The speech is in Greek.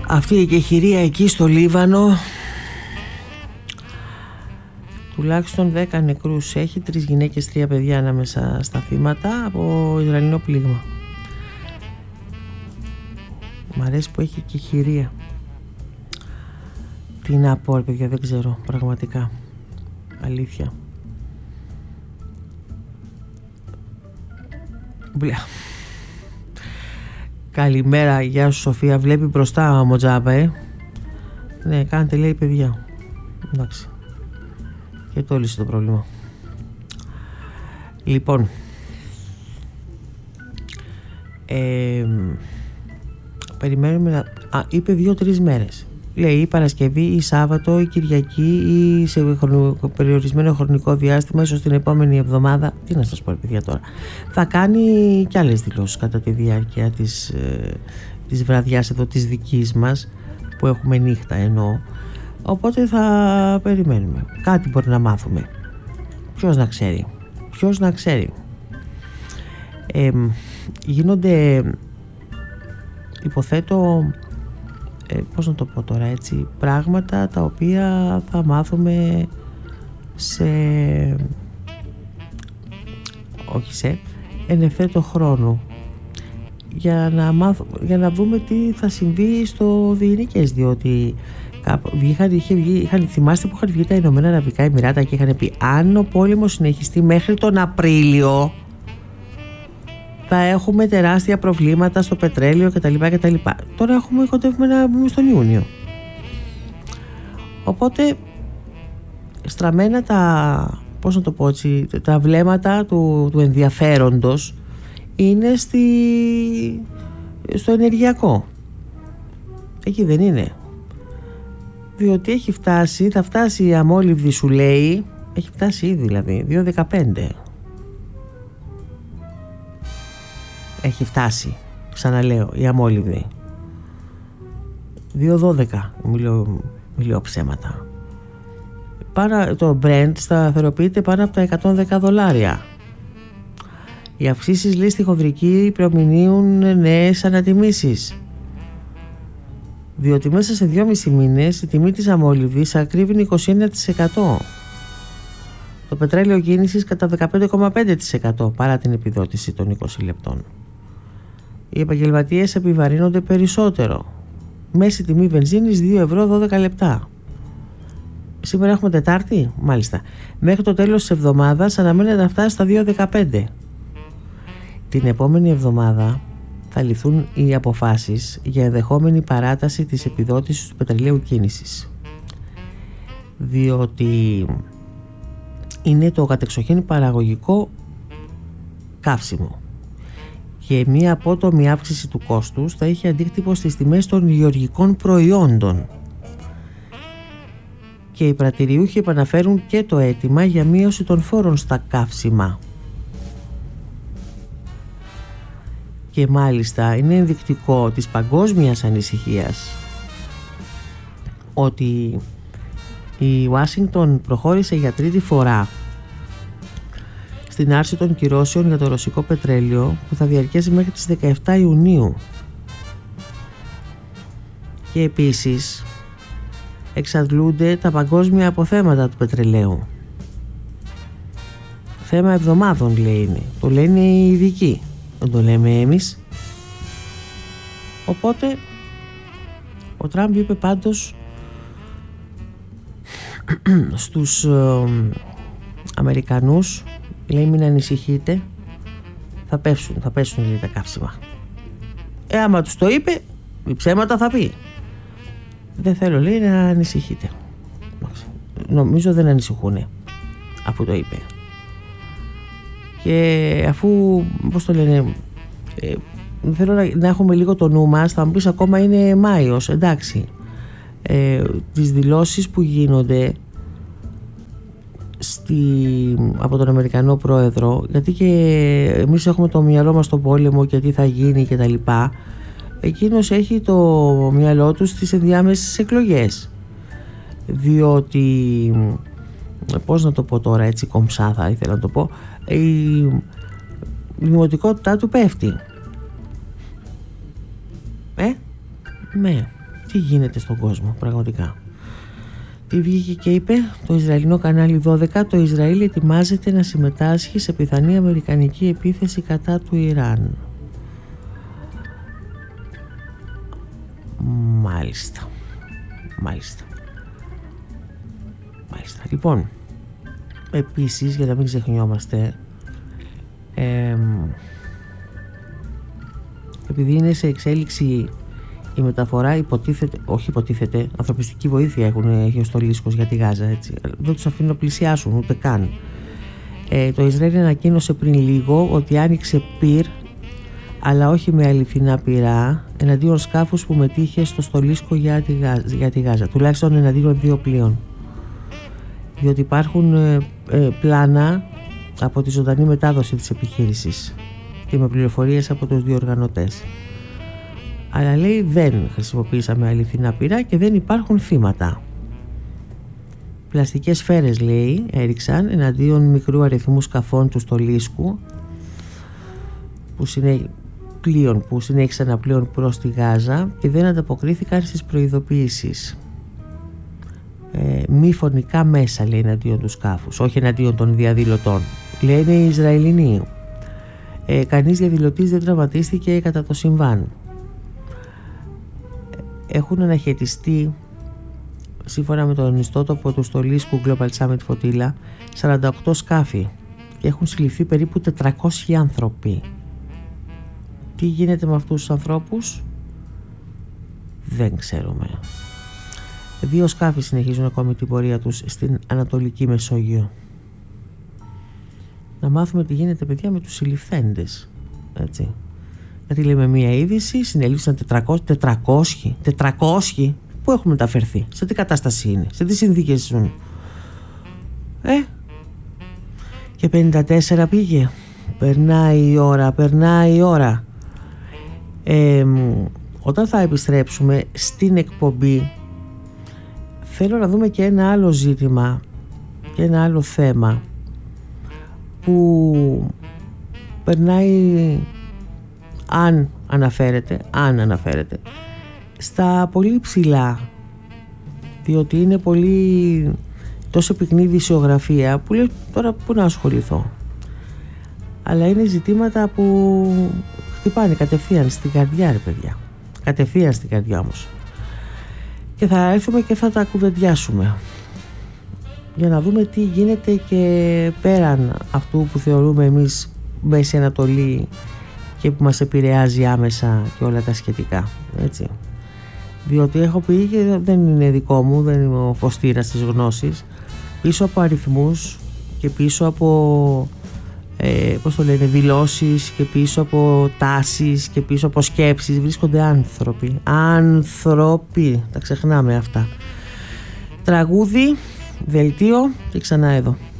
Αυτή η εκεχηρία εκεί στο Λίβανο τουλάχιστον 10 νεκρούς έχει, 3 γυναίκες, 3 παιδιά ανάμεσα στα θύματα από Ισραηλινό πλήγμα. Μ' αρέσει που έχει εκεχηρία. Τι να πω ρε παιδιά, δεν ξέρω πραγματικά. Αλήθεια. Καλημέρα, γεια σου Σοφία. Βλέπει μπροστά ο Μοτζάπα, Ναι, κάντε λέει παιδιά. Εντάξει. Και το λύσει το πρόβλημα. Λοιπόν, περιμένουμε να... είπε 2-3 μέρες. Λέει η Παρασκευή ή Σάββατο ή Κυριακή ή σε περιορισμένο χρονικό διάστημα, ίσως την επόμενη εβδομάδα. Τι να σας πω παιδιά τώρα. Θα κάνει κι άλλες δηλώσεις κατά τη διάρκεια της βραδιάς εδώ της δικής μας, που έχουμε νύχτα εννοώ. Οπότε θα περιμένουμε. Κάτι μπορεί να μάθουμε. Ποιος να ξέρει. Γίνονται, υποθέτω, πώς να το πω τώρα έτσι, πράγματα τα οποία θα μάθουμε εν ευθέτω χρόνο, για να δούμε τι θα συμβεί στο διηνικές, διότι θυμάστε που είχαν βγει τα Ηνωμένα Αραβικά Εμιράτα και είχαν πει αν ο πόλεμος συνεχιστεί μέχρι τον Απρίλιο θα έχουμε τεράστια προβλήματα στο πετρέλαιο κτλ. Τώρα κοντεύουμε να μπούμε στον Ιούνιο. Οπότε στραμμένα τα βλέμματα του ενδιαφέροντος είναι στο ενεργειακό. Εκεί δεν είναι? Διότι θα φτάσει η αμόλυβδη, σου λέει, έχει φτάσει ήδη δηλαδή 2.15. Έχει φτάσει, ξαναλέω, η αμόλυβδη 2.12. Μιλώ ψέματα. Το Brent σταθεροποιείται πάνω από τα $110. Οι αυξήσεις, λέει, στη χονδρική προμηνύουν νέες ανατιμήσεις, διότι μέσα σε 2,5 μήνες η τιμή της αμόλυβδης ακρίβει 21%. Το πετρέλαιο κίνησης κατά 15,5% παρά την επιδότηση των 20 λεπτών. Οι επαγγελματίες επιβαρύνονται περισσότερο. Μέση τιμή βενζίνης 2 ευρώ 12 λεπτά. Σήμερα έχουμε Τετάρτη, μάλιστα. Μέχρι το τέλος της εβδομάδας αναμένεται να φτάσει στα 2,15. Την επόμενη εβδομάδα θα ληφθούν οι αποφάσεις για ενδεχόμενη παράταση της επιδότησης του πετρελαίου κίνησης, διότι είναι το κατεξοχήν παραγωγικό καύσιμο και μία απότομη αύξηση του κόστους θα έχει αντίκτυπο στις τιμές των γεωργικών προϊόντων. Και οι πρατηριούχοι επαναφέρουν και το αίτημα για μείωση των φόρων στα καύσιμα. Και μάλιστα είναι ενδεικτικό της παγκόσμιας ανησυχίας ότι η Ουάσιγκτον προχώρησε για τρίτη φορά στην άρση των κυρώσεων για το ρωσικό πετρέλαιο, που θα διαρκέσει μέχρι τις 17 Ιουνίου. Και επίσης εξαντλούνται τα παγκόσμια αποθέματα του πετρελαίου. Θέμα εβδομάδων, λέει, είναι. Το λένε οι ειδικοί, δεν το λέμε εμείς. Οπότε ο Τραμπ είπε πάντως στους Αμερικανούς, λέει, μην ανησυχείτε, θα πέσουν λέει, τα καύσιμα. Άμα τους το είπε, οι ψέματα θα πει. Δεν θέλω, λέει, να ανησυχείτε. Νομίζω δεν ανησυχούνε αφού το είπε. Και αφού, πώς το λένε, θέλω να έχουμε λίγο το νου μας. Θα μου πεις ακόμα είναι Μάιος, εντάξει. Τις δηλώσεις που γίνονται από τον Αμερικανό πρόεδρο, γιατί και εμείς έχουμε το μυαλό μας στον πόλεμο και τι θα γίνει και τα λοιπά, εκείνος έχει το μυαλό του στις ενδιάμεσες εκλογές, διότι, πώς να το πω τώρα έτσι κομψά θα ήθελα να το πω, η δημοτικότητά του πέφτει. Ναι, τι γίνεται στον κόσμο πραγματικά. Τι βγήκε και είπε το Ισραηλινό κανάλι 12? Το Ισραήλ ετοιμάζεται να συμμετάσχει σε πιθανή αμερικανική επίθεση κατά του Ιράν. Μάλιστα. Λοιπόν, επίσης, για να μην ξεχνιόμαστε, επειδή είναι σε εξέλιξη η μεταφορά, υποτίθεται, ανθρωπιστική βοήθεια έχει ο Στολίσκος για τη Γάζα, έτσι. Δεν τους αφήνουν να πλησιάσουν ούτε καν. Το Ισραήλ ανακοίνωσε πριν λίγο ότι άνοιξε πυρ, αλλά όχι με αληθινά πυρά, εναντίον σκάφους που μετήχε στο Στολίσκο για τη Γάζα, τουλάχιστον εναντίον 2 πλοίων, διότι υπάρχουν πλάνα από τη ζωντανή μετάδοση της επιχείρησης και με πληροφορίες από τους διοργανωτές. Αλλά λέει δεν χρησιμοποίησαμε αληθινά πυρά και δεν υπάρχουν θύματα. Πλαστικές σφαίρες, λέει, έριξαν εναντίον μικρού αριθμού σκαφών του Στολίσκου που συνέχισαν να πλέον προς τη Γάζα και δεν ανταποκρίθηκαν στις προειδοποιήσεις. Μη φωνικά μέσα, λέει, εναντίον του σκάφους, όχι εναντίον των διαδηλωτών. Λένε οι Ισραηλινοί. Κανείς διαδηλωτής δεν τραυματίστηκε κατά το συμβάν. Έχουν αναχαιτιστεί, σύμφωνα με τον ιστότοπο του Στολίσκου Global Summit Φωτίλα, 48 σκάφη και έχουν συλληφθεί περίπου 400 άνθρωποι. Τι γίνεται με αυτούς τους ανθρώπους? Δεν ξέρουμε. 2 σκάφη συνεχίζουν ακόμη την πορεία τους στην Ανατολική Μεσόγειο. Να μάθουμε τι γίνεται, παιδιά, με τους συλληφθέντες, έτσι. Γιατί λέμε μία είδηση, συνελήφθησαν 400. Πού έχουν μεταφερθεί, σε τι κατάσταση είναι, σε τι συνθήκες ζουν? Και 54 πήγε. Περνάει η ώρα. Όταν θα επιστρέψουμε στην εκπομπή, θέλω να δούμε και ένα άλλο ζήτημα και ένα άλλο θέμα που περνάει, αν αναφέρεται στα πολύ ψηλά, διότι είναι πολύ τόσο πυκνή δισιογραφία που λέει τώρα πού να ασχοληθώ, αλλά είναι ζητήματα που χτυπάνε κατευθείαν στην καρδιά, ρε παιδιά, κατευθείαν στην καρδιά όμως, και θα έρθουμε και θα τα κουβεντιάσουμε για να δούμε τι γίνεται και πέραν αυτού που θεωρούμε εμείς Μέση Ανατολή και που μας επηρεάζει άμεσα και όλα τα σχετικά, έτσι. Διότι έχω πει και δεν είναι δικό μου, δεν είμαι ο φωστήρας της γνώσης, πίσω από αριθμούς και πίσω από δηλώσεις και πίσω από τάσεις και πίσω από σκέψεις βρίσκονται άνθρωποι, τα ξεχνάμε αυτά. Τραγούδι, δελτίο και ξανά εδώ.